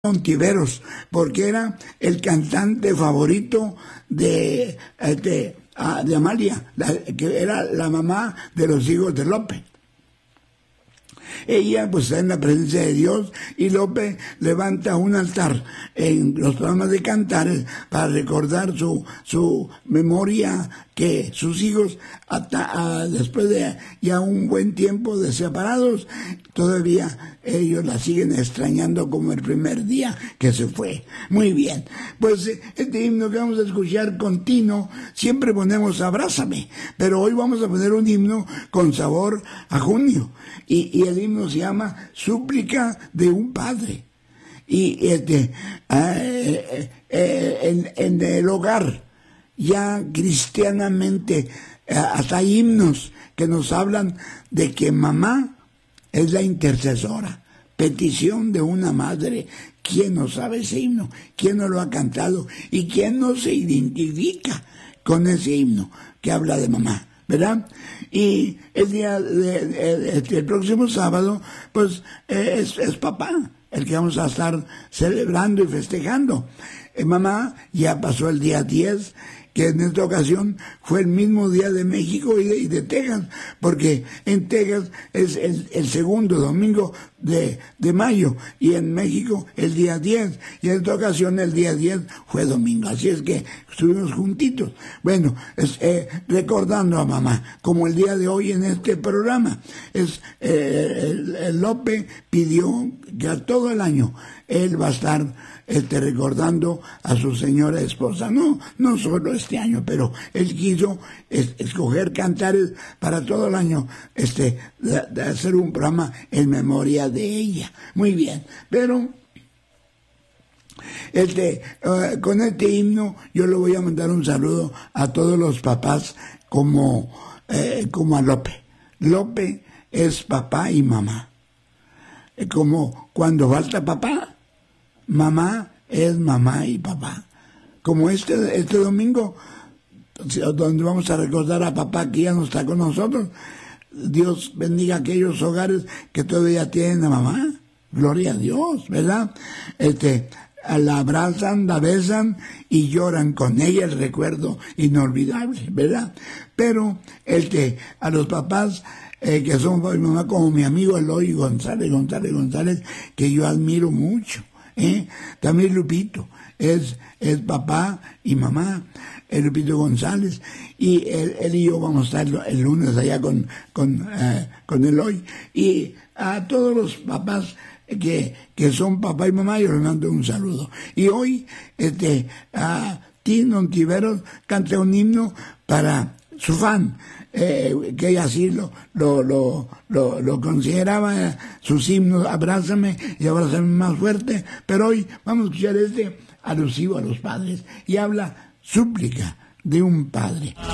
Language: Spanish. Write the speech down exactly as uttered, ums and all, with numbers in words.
Ontiveros, porque era el cantante favorito de, de, de Amalia, la, que era la mamá de los hijos de Lope. Ella pues está en la presencia de Dios y Lope levanta un altar en los programas de cantares para recordar su, su memoria, que sus hijos hasta, a, después de ya un buen tiempo de separados, todavía ellos la siguen extrañando como el primer día que se fue. Muy bien, pues este himno que vamos a escuchar continuo, siempre ponemos Abrázame, pero hoy vamos a poner un himno con sabor a junio, y, y el himno se llama Súplica de un Padre. Y este, eh, eh, en, en el hogar, ya cristianamente, hasta hay himnos que nos hablan de que mamá es la intercesora, petición de una madre. ¿Quién no sabe ese himno? ¿Quién no lo ha cantado? ¿Y quién no se identifica con ese himno que habla de mamá? ¿Verdad? Y el día de, de, de, el próximo sábado, pues es, es papá el que vamos a estar celebrando y festejando. Eh, mamá ya pasó el día diez, que en esta ocasión fue el mismo día de México y de, y de Texas, porque en Texas es el, el segundo domingo de, de mayo, y en México el día diez, y en esta ocasión el día diez fue domingo, así es que estuvimos juntitos. Bueno, es, eh, recordando a mamá, como el día de hoy en este programa, es eh, el, el Lope pidió que a todo el año él va a estar Este, recordando a su señora esposa, no, no solo este año, pero él quiso es, escoger cantares para todo el año, este, de, de hacer un programa en memoria de ella. Muy bien, pero este, uh, con este himno yo le voy a mandar un saludo a todos los papás como, eh, como a Lope. Lope es papá y mamá. Como cuando falta papá, mamá es mamá y papá. Como este, este domingo, donde vamos a recordar a papá que ya no está con nosotros. Dios bendiga aquellos hogares que todavía tienen a mamá. Gloria a Dios, ¿verdad? Este, la abrazan, la besan y lloran con ella el recuerdo inolvidable, ¿verdad? Pero este, a los papás eh, que son papá y mamá, como mi amigo Eloy González, González, González, que yo admiro mucho. ¿Eh? También Lupito es, es papá y mamá, el Lupito González, y él, él y yo vamos a estar el lunes allá con con, eh, con Eloy, y a todos los papás que, que son papá y mamá yo les mando un saludo. Y hoy este a Tino Ontiveros canta un himno para su fan, Eh, que ella así lo, lo, lo, lo, lo consideraba, eh, sus himnos, Abrázame y Abrázame más fuerte, pero hoy vamos a escuchar este alusivo a los padres, y habla Súplica de un Padre.